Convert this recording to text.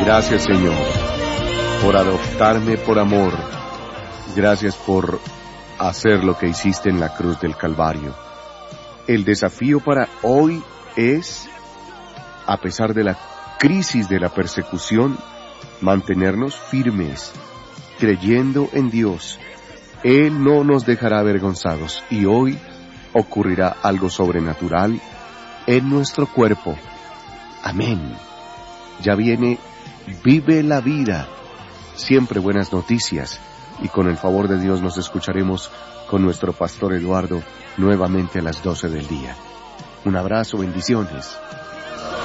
Gracias, Señor, por adoptarme por amor. Gracias por hacer lo que hiciste en la cruz del Calvario. El desafío para hoy es, a pesar de la crisis de la persecución, mantenernos firmes, creyendo en Dios. Él no nos dejará avergonzados y hoy ocurrirá algo sobrenatural en nuestro cuerpo. Amén. Ya viene Vive la Vida. Siempre buenas noticias. Y con el favor de Dios nos escucharemos con nuestro pastor Eduardo nuevamente a las 12 del día. Un abrazo, bendiciones.